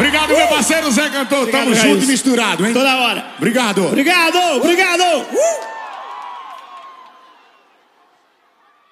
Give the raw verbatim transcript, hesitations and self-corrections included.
Obrigado, meu parceiro Zé Cantor. Obrigado, Tamo Raiz. junto e misturado, hein? Toda hora. Obrigado. Obrigado, obrigado. Uh!